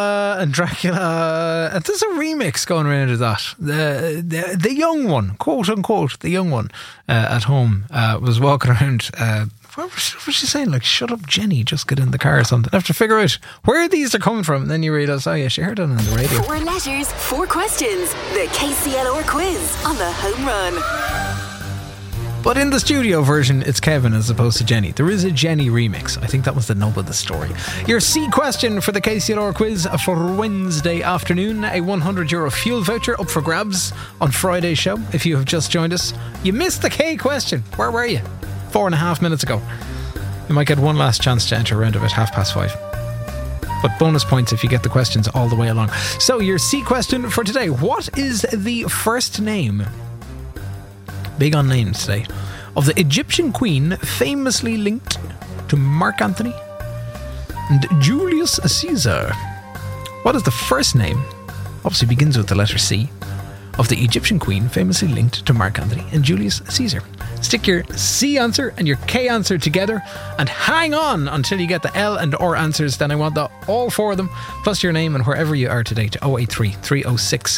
and Dracula. There's a remix going around of that. The young one, quote unquote, the young one at home was walking around. What was she saying? Like, shut up, Jenny, just get in the car or something. I have to figure out where these are coming from. And then you realise, oh yeah, she heard it on the radio. 4 letters, 4 questions. The KCLR quiz on the Home Run. But in the studio version, it's Kevin as opposed to Jenny. There is a Jenny remix. I think that was the nub of the story. Your C question for the KCLR quiz for Wednesday afternoon. A €100 fuel voucher up for grabs on Friday's show. If you have just joined us, you missed the K question. Where were you? 4.5 minutes ago. You might get one last chance to enter around about 5:30. But bonus points if you get the questions all the way along. So your C question for today. What is the first name, big on names today, of the Egyptian queen famously linked to Mark Antony and Julius Caesar? What is the first name, obviously begins with the letter C, of the Egyptian queen famously linked to Mark Antony and Julius Caesar? Stick your C answer and your K answer together and hang on until you get the L and R answers. Then I want all 4 of them, plus your name and wherever you are today, to 083 306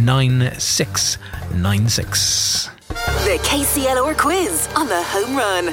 9696. The KCLR quiz on the Home Run.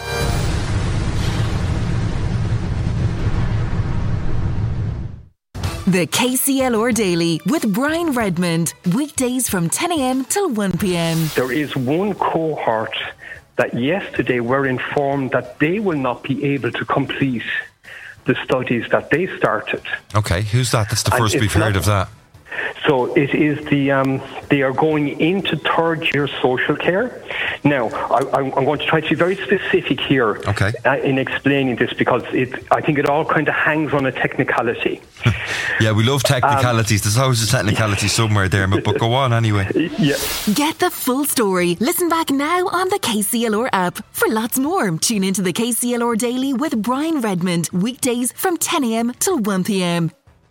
The KCLR Daily with Brian Redmond. Weekdays from 10 a.m. till 1 p.m. There is one cohort that yesterday were informed that they will not be able to complete the studies that they started. Okay, who's that? That's the first we've heard of that. So it is they are going into 3rd year social care. Now, I'm going to try to be very specific here in explaining this, because I think it all kind of hangs on a technicality. Yeah, we love technicalities. There's always a technicality somewhere there, but go on anyway. Yeah. Get the full story. Listen back now on the KCLR app. For lots more, tune into the KCLR Daily with Brian Redmond. Weekdays from 10 a.m. till 1 p.m.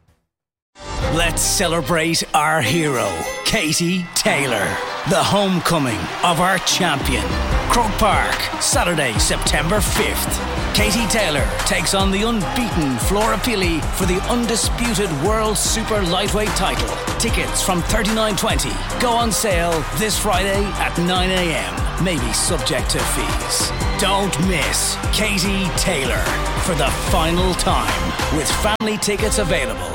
Let's celebrate our hero, Katie Taylor, the homecoming of our champion. Croke Park, Saturday, September 5th. Katie Taylor takes on the unbeaten Flora Pili for the undisputed World Super Lightweight title. Tickets from $39.20 go on sale this Friday at 9 a.m. Maybe subject to fees. Don't miss Katie Taylor for the final time, with family tickets available.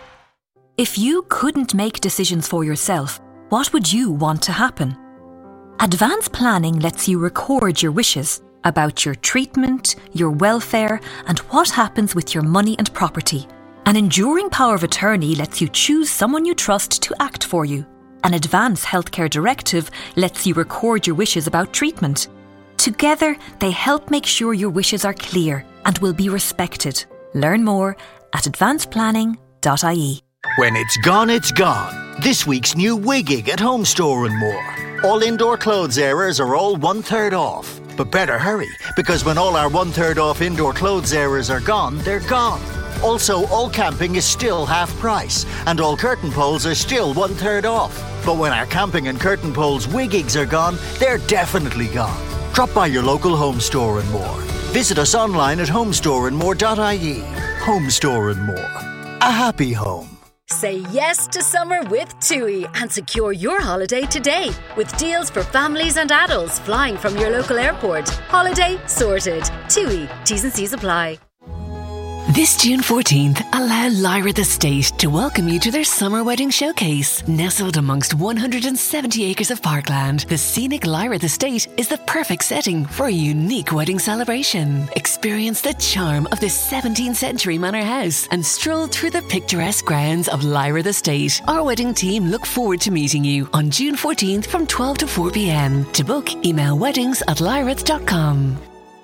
If you couldn't make decisions for yourself, what would you want to happen? Advanced planning lets you record your wishes about your treatment, your welfare, and what happens with your money and property. An enduring power of attorney lets you choose someone you trust to act for you. An advanced healthcare directive lets you record your wishes about treatment. Together, they help make sure your wishes are clear and will be respected. Learn more at advancedplanning.ie. When it's gone, it's gone. This week's new Wiggig at Home Store and More. All indoor clothes areas are all 1/3 off. But better hurry, because when all our 1/3 off indoor clothes areas are gone, they're gone. Also, all camping is still half price, and all curtain poles are still 1/3 off. But when our camping and curtain poles Wiggigs are gone, they're definitely gone. Drop by your local Home Store and More. Visit us online at homestoreandmore.ie. Home Store and More. A happy home. Say yes to summer with TUI and secure your holiday today with deals for families and adults flying from your local airport. Holiday sorted. TUI. T's and C's apply. This June 14th, allow Lyra the State to welcome you to their summer wedding showcase. Nestled amongst 170 acres of parkland, the scenic Lyra the State is the perfect setting for a unique wedding celebration. Experience the charm of this 17th century manor house and stroll through the picturesque grounds of Lyra the State. Our wedding team look forward to meeting you on June 14th from 12 to 4 p.m. To book, email weddings@lyrath.com.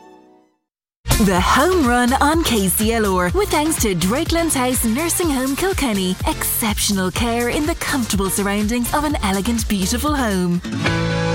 The Home Run on KCLR, with thanks to Drakelands House Nursing Home Kilkenny. Exceptional care in the comfortable surroundings of an elegant, beautiful home.